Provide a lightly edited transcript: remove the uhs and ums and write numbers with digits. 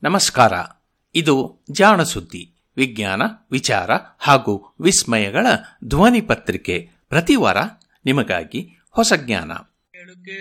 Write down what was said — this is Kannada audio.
ನಮಸ್ಕಾರ. ಇದು ಜಾಣ ಸುದ್ದಿ, ವಿಜ್ಞಾನ, ವಿಚಾರ ಹಾಗೂ ವಿಸ್ಮಯಗಳ ಧ್ವನಿ ಪತ್ರಿಕೆ. ಪ್ರತಿ ವಾರ ನಿಮಗಾಗಿ ಹೊಸ ಜ್ಞಾನ.